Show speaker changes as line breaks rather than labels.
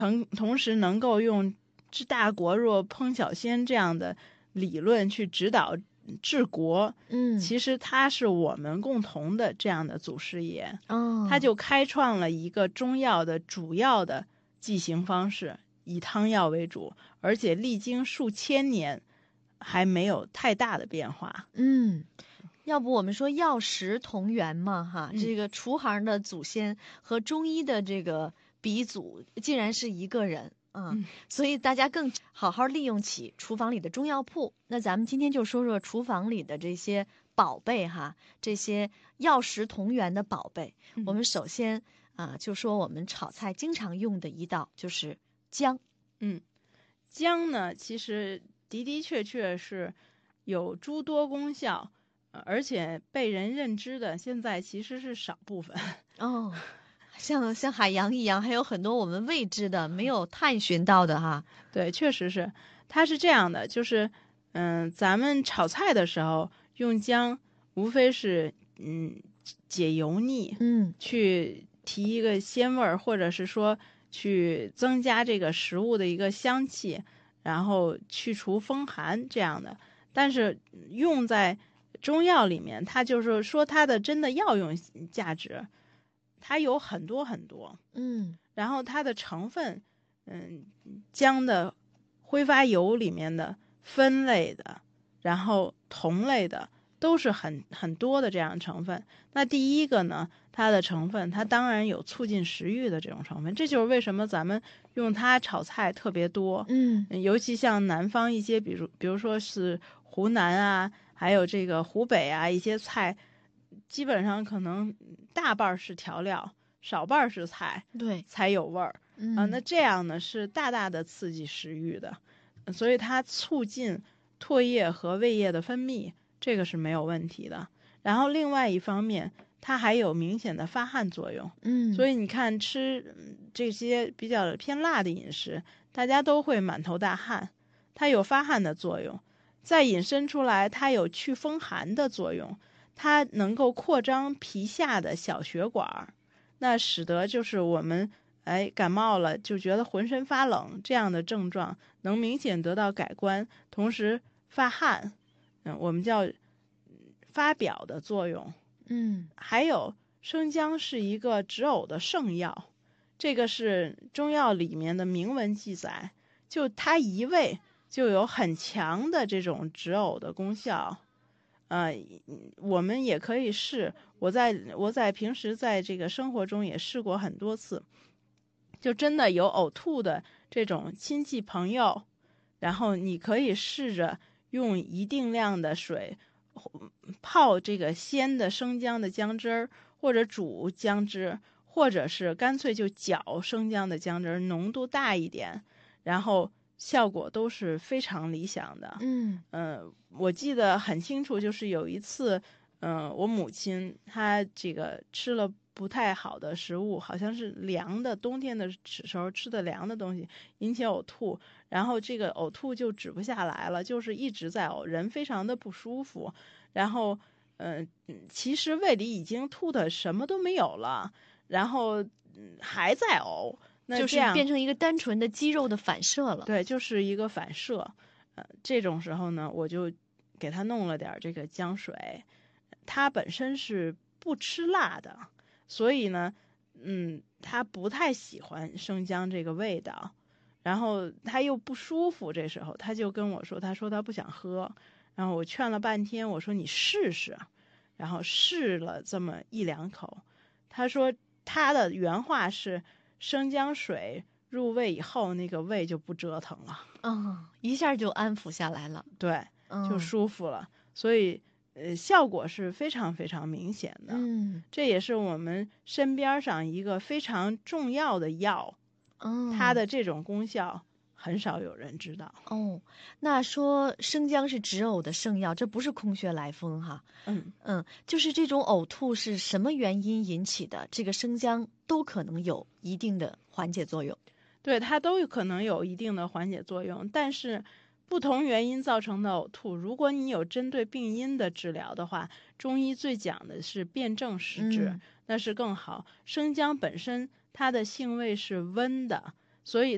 同时能够用治大国若烹小鲜这样的理论去指导治国，其实它是我们共同的这样的祖师爷，他就开创了一个中药的主要的剂行方式，以汤药为主，而且历经数千年还没有太大的变化。
要不我们说药食同源嘛，哈，这个厨行的祖先和中医的这个鼻祖竟然是一个人啊，所以大家更好好利用起厨房里的中药铺。那咱们今天就说说厨房里的这些宝贝哈，这些药食同源的宝贝。我们首先就说我们炒菜经常用的一道就是姜。
姜呢，其实的的确确是有诸多功效。而且被人认知的现在其实是少部分
像海洋一样，还有很多我们未知的、没有探寻到的哈。
对，确实是，它是这样的，就是咱们炒菜的时候用姜，无非是解油腻，去提一个鲜味儿，或者是说去增加这个食物的一个香气，然后去除风寒这样的。但是用在中药里面，它就是说它的真的药用价值，它有很多很多，然后它的成分，姜的挥发油里面的酚类的，然后酮类的，都是很多的这样成分。那第一个呢，它的成分，它当然有促进食欲的这种成分，这就是为什么咱们用它炒菜特别多，尤其像南方一些，比如说是湖南啊。还有这个湖北啊，一些菜基本上可能大半是调料，少半是菜，
对，
才有味儿。那这样呢是大大的刺激食欲的，所以它促进唾液和胃液的分泌，这个是没有问题的。然后另外一方面，它还有明显的发汗作用。所以你看吃这些比较偏辣的饮食，大家都会满头大汗，它有发汗的作用。再引申出来，它有祛风寒的作用，它能够扩张皮下的小血管，那使得就是我们感冒了就觉得浑身发冷这样的症状能明显得到改观，同时发汗，我们叫发表的作用。还有生姜是一个止呕的圣药，这个是中药里面的明文记载，就它一味就有很强的这种止呕的功效，我们也可以试。我在平时在这个生活中也试过很多次，就真的有呕吐的这种亲戚朋友，然后你可以试着用一定量的水泡这个鲜的生姜的姜汁儿，或者煮姜汁，或者是干脆就搅生姜的姜汁儿，浓度大一点，然后效果都是非常理想的。我记得很清楚，就是有一次，我母亲她这个吃了不太好的食物，好像是凉的，冬天的时候吃的凉的东西，引起呕吐，然后这个呕吐就止不下来了，就是一直在呕，人非常的不舒服，然后其实胃里已经吐的什么都没有了，然后还在呕。
就是变成一个单纯的肌肉的反射了。
对，就是一个反射。这种时候呢，我就给他弄了点这个姜水。他本身是不吃辣的，所以呢，他不太喜欢生姜这个味道。然后他又不舒服，这时候他就跟我说，他说他不想喝。然后我劝了半天，我说你试试。然后试了这么一两口，他说他的原话是生姜水入胃以后，那个胃就不折腾了，
一下就安抚下来了，
对，就舒服了。所以效果是非常非常明显的。这也是我们身边上一个非常重要的药，它的这种功效很少有人知道。
那说生姜是止呕的圣药，这不是空穴来风哈。就是这种呕吐是什么原因引起的，这个生姜都可能有一定的缓解作用。
对，它都有可能有一定的缓解作用，但是不同原因造成的呕吐，如果你有针对病因的治疗的话，中医最讲的是辨证施治，那是更好。生姜本身它的性味是温的，所以